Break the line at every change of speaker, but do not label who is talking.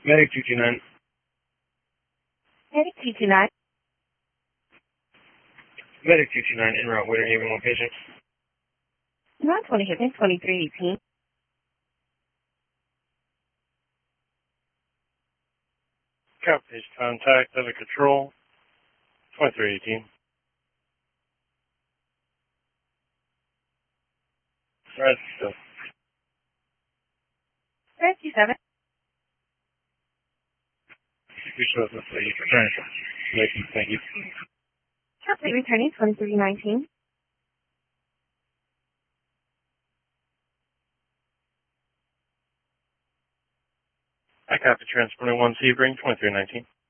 Medic 229.
Medic 229.
Medic 229, en route, Waiter Haven, one patient.
Not 20 Haven, 2318.
Copy, contact, under control, 2318. Red, still.
Red 27.
We show this, please. Return. Thank you.
Copy, returning 2319.
I copy, transporting 1 Sebring, 2319.